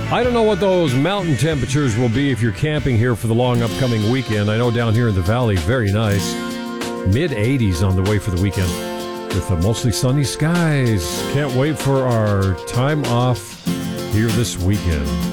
I don't know what those mountain temperatures will be if you're camping here for the long upcoming weekend. I know down here in the valley, very nice. Mid-80s on the way for the weekend with mostly sunny skies. Can't wait for our time off here this weekend.